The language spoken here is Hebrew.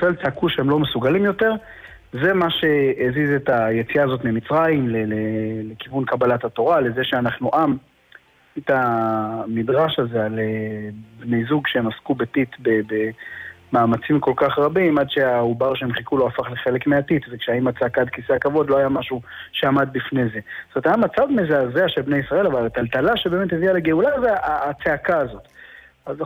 ישראל צעקו שהם לא מסוגלים יותר, זה מה שהזיז את היציאה הזאת ממצרים לכיוון קבלת התורה, לזה שאנחנו עם, את המדרש הזה על בני זוג שהם עסקו בטיט במאמצים כל כך רבים, עד שהעובר שהם חיכו לו הפך לחלק מהטיט, וכשהאמא צעקה עד כיסא הכבוד לא היה משהו שעמד בפני זה. זאת אומרת, היה מצב מזעזע של בני ישראל, אבל הטלטלה שבאמת הביאה לגאולה זה הצעקה הזאת.